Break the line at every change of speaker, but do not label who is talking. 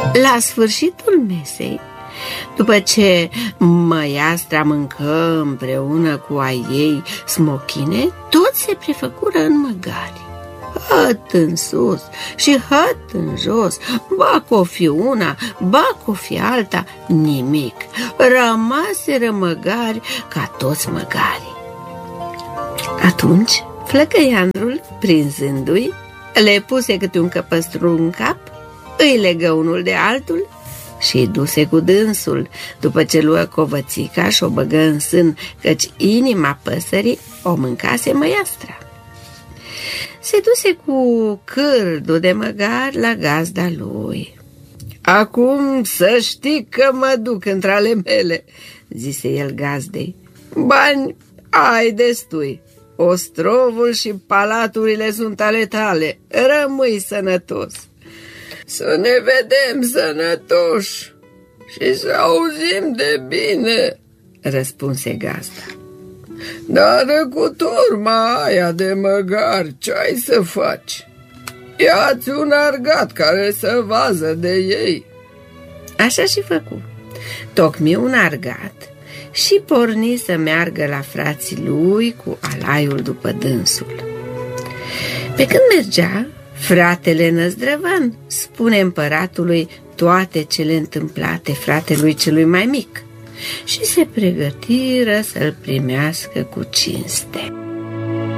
La sfârșitul mesei, după ce măiastra mâncă împreună cu a ei smochine, toți se prefăcură în măgari. Hăt în sus și hăt în jos, ba că-o fi una, ba că-o fi alta, nimic. Rămaseră măgari ca toți măgarii. Atunci flăcăiandrul, prinzându-i, le puse câte un căpăstru în cap, îi legă unul de altul și îi duse cu dânsul, după ce luă covățica și o băgă în sân, căci inima păsării o mâncase măiastra. Se duse cu cârdul de măgar la gazda lui. "Acum să știi că mă duc între ale mele," zise el gazdei. "Bani ai destui. Ostrovul și palaturile sunt ale tale. Rămâi sănătos." "Să ne vedem sănătoși și să auzim de bine," răspunse gazda. "Dar cu turma aia de măgari ce-ai să faci? Ia-ți un argat care să vază de ei." Așa și făcu. Tocmi un argat și porni să meargă la frații lui cu alaiul după dânsul. Pe când mergea, fratele Năzdrăvan spune împăratului toate cele întâmplate fratelui celui mai mic și se pregătiră să-l primească cu cinste.